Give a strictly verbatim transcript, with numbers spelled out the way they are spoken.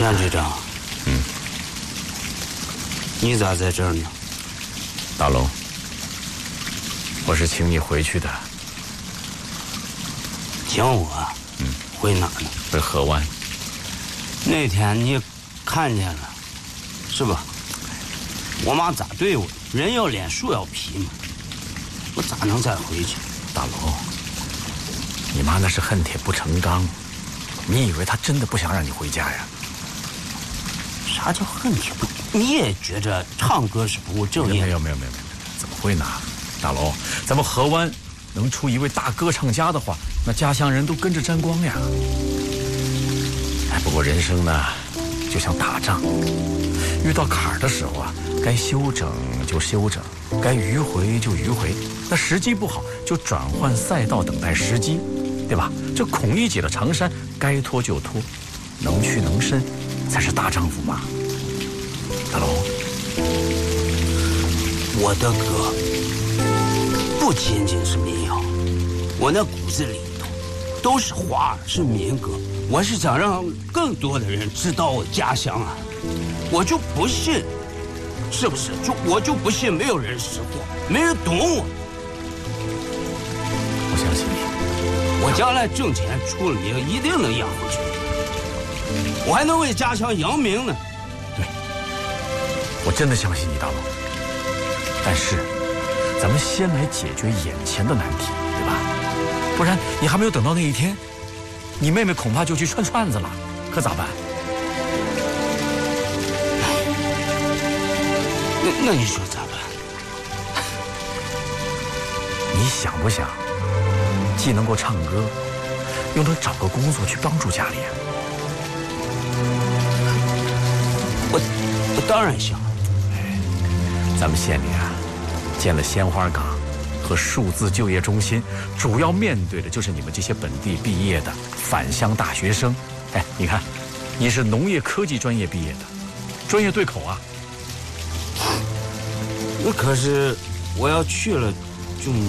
田局长， 嗯， 你咋在这儿呢？ 大龙，我是请你回去的。 请我？ 嗯， 回哪呢？ 回河湾。 那天你看见了，是吧？我妈咋对我？人要脸，树要皮嘛。我咋能再回去？ 大龙，你妈那是恨铁不成钢，你以为她真的不想让你回家呀？ 啥叫恨铁不？你也觉着唱歌是不务正业？ 没有没有没有没有，怎么会呢？大龙，咱们河湾能出一位大歌唱家的话，那家乡人都跟着沾光呀。哎，不过人生呢，就像打仗，遇到坎儿的时候啊，该休整就休整，该迂回就迂回。那时机不好，就转换赛道，等待时机，对吧？这孔乙己的长衫，该脱就脱，能屈能伸，才是大丈夫嘛。大龙， 我的歌不仅仅是民谣，我那骨子里头都是花儿，是民歌。我是想让更多的人知道我家乡啊！我就不信，是不是？就我就不信没有人识货，没人懂我。 我相信你， 我将来挣钱出了名，一定能养活全家，我还能为家乡扬名呢。 对，我真的相信你，大龙。但是，咱们先来解决眼前的难题，对吧？不然你还没有等到那一天，你妹妹恐怕就去串串子了，可咋办？ 那那你说咋办？ 你想不想，既能够唱歌，又能找个工作去帮助家里啊？ 我我当然想。 哎，咱们县里啊，建了鲜花岗和数字就业中心，主要面对的就是你们这些本地毕业的返乡大学生。哎，你看，你是农业科技专业毕业的，专业对口啊。 那可是我要去了，就